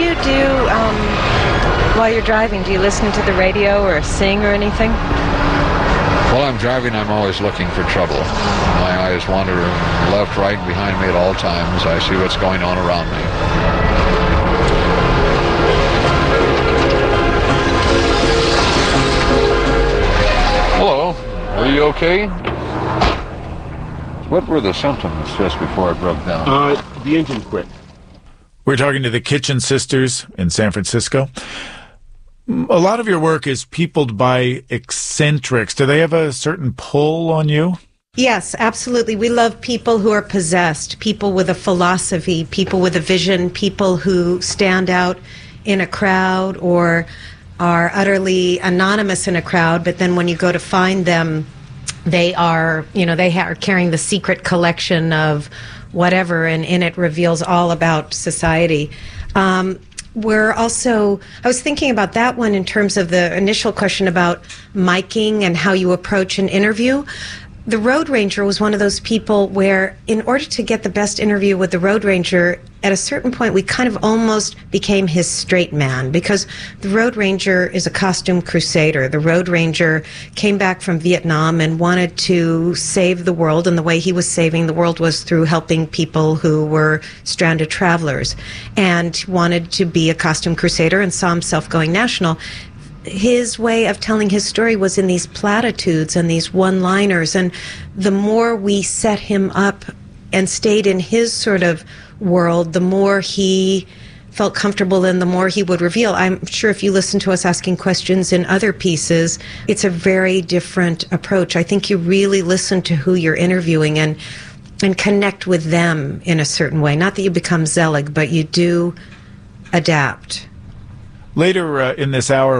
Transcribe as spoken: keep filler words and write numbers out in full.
you do um, while you're driving? Do you listen to the radio or sing or anything? While I'm driving, I'm always looking for trouble. My eyes wander left, right, and behind me at all times. I see what's going on around me. Hello, are you okay? What were the symptoms just before it broke down? Uh, the engine quit. We're talking to the Kitchen Sisters in San Francisco. A lot of your work is peopled by eccentrics. Do they have a certain pull on you? Yes, absolutely. We love people who are possessed, people with a philosophy, people with a vision, people who stand out in a crowd or are utterly anonymous in a crowd, but then when you go to find them, they are, you know, they are carrying the secret collection of whatever, and in it reveals all about society. Um, we're also, I was thinking about that one in terms of the initial question about miking and how you approach an interview. The Road Ranger was one of those people where, in order to get the best interview with the Road Ranger, at a certain point we kind of almost became his straight man, because the Road Ranger is a costume crusader. The Road Ranger came back from Vietnam and wanted to save the world, and the way he was saving the world was through helping people who were stranded travelers, and wanted to be a costume crusader and saw himself going national. His way of telling his story was in these platitudes and these one-liners, and the more we set him up and stayed in his sort of world, the more he felt comfortable and the more he would reveal. I'm sure if you listen to us asking questions in other pieces, it's a very different approach. I think you really listen to who you're interviewing and and connect with them in a certain way. Not that you become Zelig, but you do adapt. Later uh, in this hour,